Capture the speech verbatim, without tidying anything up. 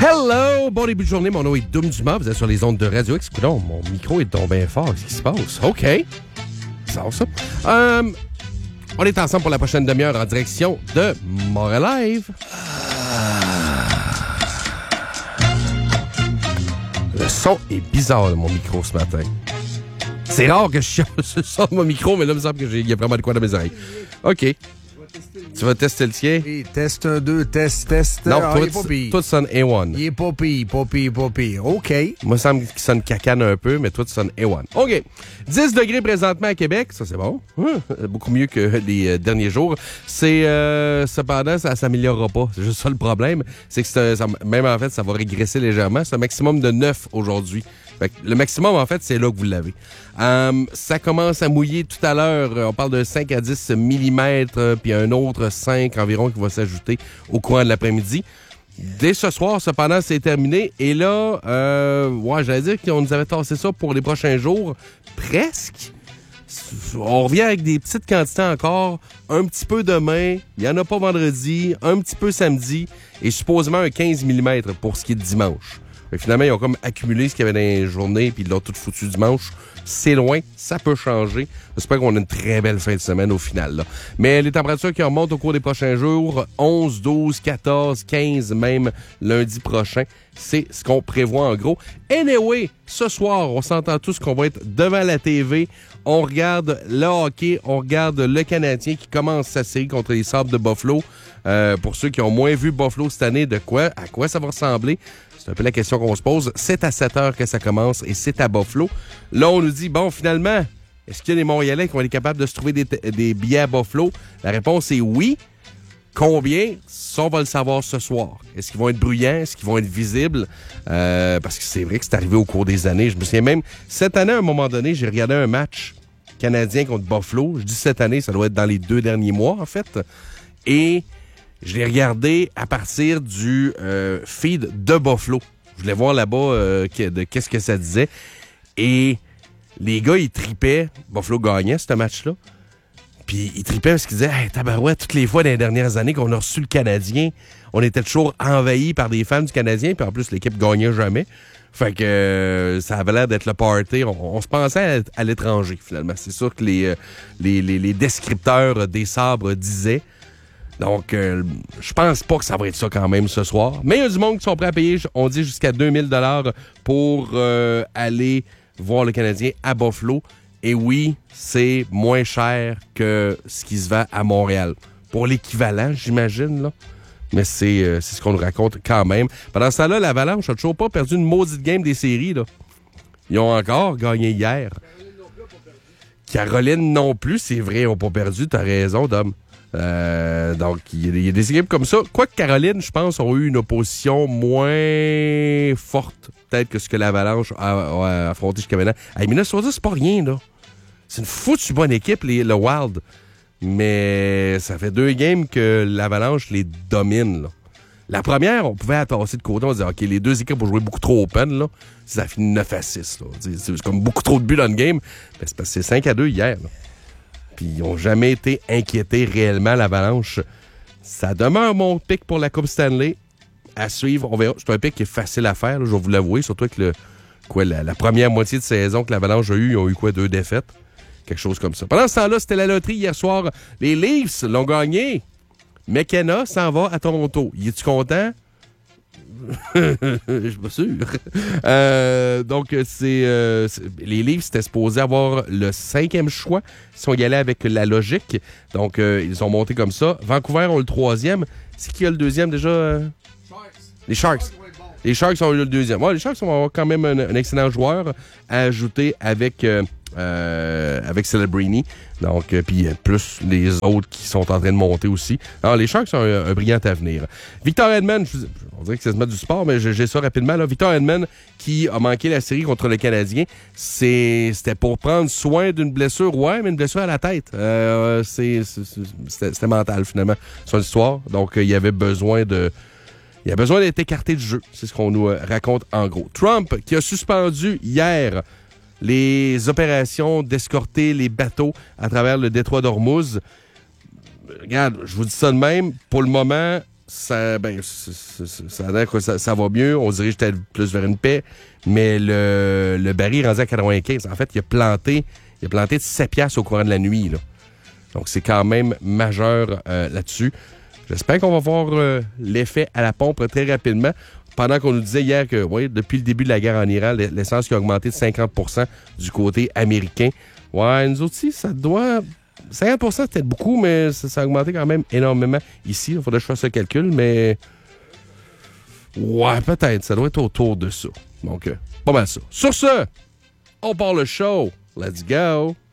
Hello! Bon début de journée, mon nom est Doom Dumas, vous êtes sur les ondes de Radio X. Coudonc, mon micro est tombé bien fort, qu'est-ce qui se passe? OK. Ça va, ça. Euh, on est ensemble pour la prochaine demi-heure en direction de Montréal Live. Le son est bizarre de mon micro ce matin. C'est rare que je chiale ce son de mon micro, mais là, il me semble qu'il y a vraiment de quoi dans mes oreilles. OK. Tu vas tester le tien? Et test un, deux, test, test. Non, ah, toi, il est pas pire. toi, tu sonnes A un. Il est pas pire, pas pire, pas pire. OK. Moi, ça me semble qu'il sonne cacane un peu, mais toi, tu sonnes A un. OK. dix degrés présentement à Québec. Ça, c'est bon. Hum, beaucoup mieux que les euh, derniers jours. C'est, euh, cependant, ça s'améliorera pas. C'est juste ça le problème. C'est que c'est, ça, même, en fait, ça va régresser légèrement. C'est un maximum de neuf aujourd'hui. Fait que le maximum, en fait, c'est là que vous l'avez. Um, ça commence à mouiller tout à l'heure. On parle de cinq à dix millimètres, puis un autre cinq environ qui va s'ajouter au courant de l'après-midi. Dès ce soir, cependant, c'est terminé. Et là, euh, ouais, j'allais dire qu'on nous avait tassé ça pour les prochains jours. Presque. On revient avec des petites quantités encore. Un petit peu demain. Il n'y en a pas vendredi. Un petit peu samedi. Et supposément un quinze millimètres pour ce qui est de dimanche. Et finalement, ils ont comme accumulé ce qu'il y avait dans les journées, puis ils l'ont tout foutu dimanche. C'est loin, ça peut changer. J'espère qu'on a une très belle fin de semaine au final, là. Mais les températures qui remontent au cours des prochains jours, onze, douze, quatorze, quinze, même lundi prochain, c'est ce qu'on prévoit en gros. Anyway, ce soir, on s'entend tous qu'on va être devant la T V. On regarde le hockey, on regarde le Canadien qui commence sa série contre les Sabres de Buffalo. Euh, pour ceux qui ont moins vu Buffalo cette année, de quoi, à quoi ça va ressembler? C'est un peu la question qu'on se pose. C'est à sept heures que ça commence et c'est à Buffalo. Là, on nous dit, bon, finalement, est-ce qu'il y a des Montréalais qui vont être capables de se trouver des, t- des billets à Buffalo? La réponse est oui. Combien? Ça, on va le savoir ce soir. Est-ce qu'ils vont être bruyants? Est-ce qu'ils vont être visibles? Euh, parce que c'est vrai que c'est arrivé au cours des années. Je me souviens même, cette année, à un moment donné, j'ai regardé un match canadien contre Buffalo. Je dis cette année, ça doit être dans les deux derniers mois, en fait. Et je l'ai regardé à partir du euh, feed de Buffalo. Je voulais voir là-bas euh, que, de qu'est-ce que ça disait. Et les gars, ils tripaient. Buffalo gagnait, ce match-là. Puis ils tripaient parce qu'ils disaient hey, « tabarouette, toutes les fois dans les dernières années qu'on a reçu le Canadien, on était toujours envahis par des fans du Canadien. Puis en plus, l'équipe gagnait jamais. Fait que euh, ça avait l'air d'être le party. On, on se pensait à, à l'étranger, finalement. C'est sûr que les, euh, les, les, les descripteurs des Sabres disaient. Donc, euh, je pense pas que ça va être ça quand même ce soir. Mais il y a du monde qui sont prêts à payer, on dit, jusqu'à deux mille dollars pour euh, aller voir le Canadien à Buffalo. Et oui, c'est moins cher que ce qui se vend à Montréal. Pour l'équivalent, j'imagine, là. Mais c'est, euh, c'est ce qu'on nous raconte quand même. Pendant ce temps-là, l'Avalanche n'a toujours pas perdu une maudite game des séries, là. Ils ont encore gagné hier. Caroline non plus, c'est vrai, ils n'ont pas perdu. T'as raison, Dom. Euh, donc, il y, y a des équipes comme ça. Quoique Caroline, je pense, ont eu une opposition moins forte, peut-être, que ce que l'Avalanche a, a affronté jusqu'à maintenant. Hey, Minnesota, c'est pas rien, là. C'est une foutue bonne équipe, les, le Wild. Mais ça fait deux games que l'Avalanche les domine, là. La première, on pouvait attasser de côté. On disait, OK, les deux équipes ont joué beaucoup trop open, là. Ça a fini neuf à six, là. C'est, c'est comme beaucoup trop de buts dans le game. Mais c'est parce que c'est cinq à deux hier, là. Puis ils n'ont jamais été inquiétés réellement, l'Avalanche. Ça demeure mon pic pour la Coupe Stanley. À suivre, on verra. C'est un pic qui est facile à faire, là, je vais vous l'avouer. Surtout que le, quoi, la, la première moitié de saison que l'Avalanche a eu, ils ont eu quoi, deux défaites? Quelque chose comme ça. Pendant ce temps-là, c'était la loterie hier soir. Les Leafs l'ont gagné. McKenna s'en va à Toronto. Y es-tu content? Je suis pas sûr. Euh, donc, c'est, euh, c'est les Leafs étaient supposés avoir le cinquième choix. Ils sont allés avec la logique. Donc, euh, ils ont monté comme ça. Vancouver ont le troisième. C'est qui a le deuxième déjà? Euh? Sharks. Les Sharks. Les Sharks ont eu le deuxième. Ouais, les Sharks vont avoir quand même un, un excellent joueur à ajouter avec... Euh, Euh, avec Celebrini. Donc, euh, puis plus les autres qui sont en train de monter aussi. Alors, les Sharks ont un, un brillant avenir. Victor Hedman, je, on dirait que c'est se mettre du sport, mais j'ai, j'ai ça rapidement. Là. Victor Hedman, qui a manqué la série contre le Canadien, c'est, c'était pour prendre soin d'une blessure, ouais, mais une blessure à la tête. Euh, c'est, c'est, c'était, c'était mental, finalement, son histoire. Donc, euh, il y avait besoin de... Il y a besoin d'être écarté du jeu. C'est ce qu'on nous raconte en gros. Trump, qui a suspendu hier les opérations d'escorter les bateaux à travers le détroit d'Ormuz. Regarde, je vous dis ça de même. Pour le moment, ça, ben, c'est, c'est, ça a l'air que ça, ça va mieux. On se dirige peut-être plus vers une paix. Mais le, le baril est rendu à quatre-vingt-quinze. En fait, il a planté, il a planté de sept piastres au courant de la nuit, là. Donc, c'est quand même majeur euh, là-dessus. J'espère qu'on va voir euh, l'effet à la pompe très rapidement. Pendant qu'on nous disait hier que, oui, depuis le début de la guerre en Iran, l'essence qui a augmenté de cinquante pour cent du côté américain. Ouais, nous aussi, ça doit... cinquante pour cent, c'est peut-être beaucoup, mais ça, ça a augmenté quand même énormément ici. Il faudrait que je fasse le calcul, mais... Ouais, peut-être. Ça doit être autour de ça. Donc, euh, pas mal ça. Sur ce, on part le show. Let's go!